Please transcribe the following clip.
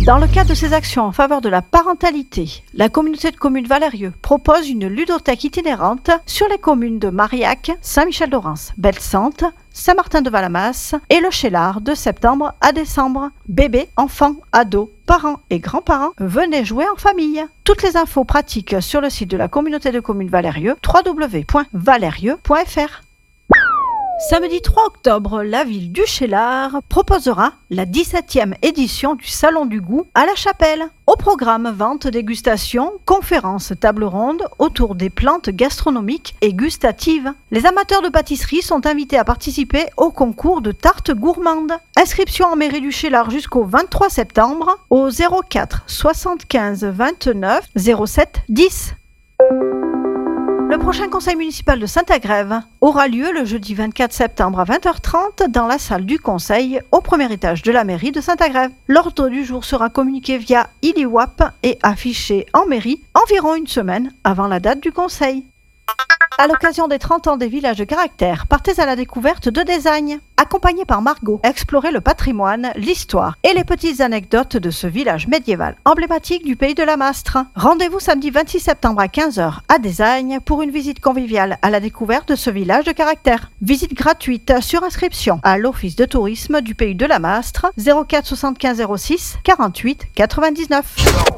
Dans le cadre de ses actions en faveur de la parentalité, la communauté de communes Valérieux propose une ludothèque itinérante sur les communes de Marillac, Saint-Michel-d'Orance, Belsantes, Saint-Martin-de-Valamas et le Chélard de septembre à décembre. Bébés, enfants, ados, parents et grands-parents, venez jouer en famille. Toutes les infos pratiques sur le site de la communauté de communes Valérieux, www.valérieux.fr. Samedi 3 octobre, la ville du Chélard proposera la 17e édition du Salon du Goût à la Chapelle. Au programme, vente, dégustation, conférences, table ronde autour des plantes gastronomiques et gustatives. Les amateurs de pâtisserie sont invités à participer au concours de tartes gourmandes. Inscription en mairie du Chélard jusqu'au 23 septembre au 04 75 29 07 10. Le prochain conseil municipal de Saint-Agrève aura lieu le jeudi 24 septembre à 20h30 dans la salle du conseil au premier étage de la mairie de Saint-Agrève. L'ordre du jour sera communiqué via ILIWAP et affiché en mairie environ une semaine avant la date du conseil. À l'occasion des 30 ans des villages de caractère, partez à la découverte de Désagne. Accompagné par Margot, explorez le patrimoine, l'histoire et les petites anecdotes de ce village médiéval emblématique du pays de la Mastre. Rendez-vous samedi 26 septembre à 15h à Désagne pour une visite conviviale à la découverte de ce village de caractère. Visite gratuite sur inscription à l'Office de tourisme du pays de la Mastre 04 75 06 48 99.